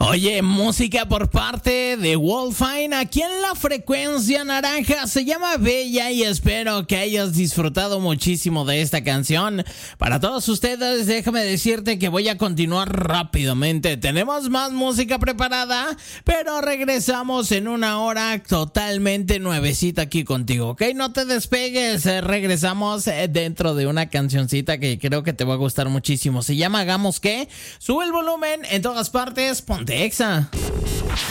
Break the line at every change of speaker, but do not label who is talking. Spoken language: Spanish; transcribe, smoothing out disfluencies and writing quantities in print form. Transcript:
Oye, música por parte de Wolfine aquí en la frecuencia naranja. Se llama Bella y espero que hayas disfrutado muchísimo de esta canción. Para todos ustedes, déjame decirte que voy a continuar rápidamente. Tenemos más música preparada, pero regresamos en una hora totalmente nuevecita aquí contigo, ¿ok? No te despegues, regresamos dentro de una cancioncita que creo que te va a gustar muchísimo. Se llama Hagamos Que. Sube el volumen en todas partes. Ponte Exa.